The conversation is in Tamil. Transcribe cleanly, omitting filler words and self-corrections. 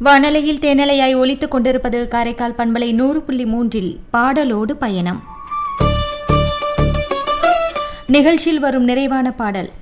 வானலையில் தேனலையாய் ஒலித்துக் கொண்டிருப்பது காரைக்கால் பண்பலை 100.3 பாடலோடு பயணம். நிகழ்ச்சியில் வரும் நிறைவான பாடல்